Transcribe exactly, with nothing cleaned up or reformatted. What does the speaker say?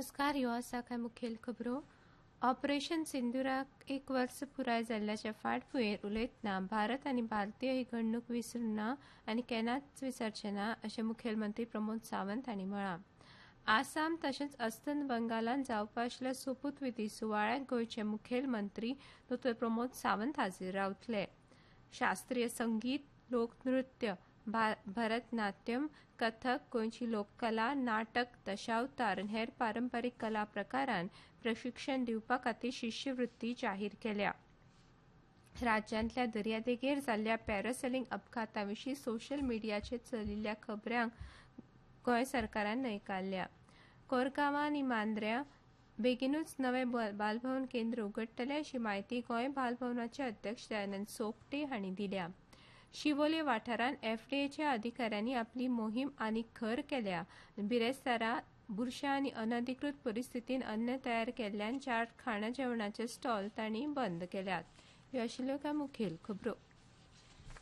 नमस्कार, ह्यो आसा काय मुखेल खबरो. ऑपरेशन सिंदुराक एक वर्स पुराय जाल्ल्याच्या फाटभुंयेर उलयतना भारत आनी भारतीय ही घडणूक विसरूंक ना आनी केन्नाच विसरचे ना अशें मुखेलमंत्री प्रमोद सावंत हांणी म्हळां. आसाम तशेंच अस्तंत बंगालांत जावपा आशिल्ल्या सोपूतविधी सुवाळ्याक गोंयचे मुखेलमंत्री दोतोर प्रमोद सावंत हाजीर रावतले. शास्त्रीय संगीत, लोकनृत्य, भरतनाट्यम, कथक, गोंयची लोककला, नाटक, दशावतार आनी हेर पारंपारीक कला प्रकारांत प्रशिक्षण दिवपा खातीर शिश्यवृत्ती जाहीर केल्या. राज्यांतल्या दर्यादेगेर जाल्ल्या पॅरासेलिंग अपघाता विशीं सोशल मिडियाचेर चलिल्ल्या खबरांक गोंय सरकारान न्हयकारल्या. कोरगांवां आनी मांद्र्या बेगीनूच नवें बालभवन केंद्र उगडटले अशी माहिती गोंय बालभवनाचे अध्यक्ष दयानंद सोपटे हांणी दिल्या. शिवोले वाठारांत एफडीएच्या अधिकाऱ्यांनी आपली मोहीम आनीक खर केल्या. बिरेस्तारा, बुरशा आनी अनधिकृत परिस्थितीन अन्न तयार केल्ल्यान चार खाणा जेवणाचे स्टॉल तांणी बंद केल्यात. ह्यो आशिल्ल्यो कांय मुखेल खबरो.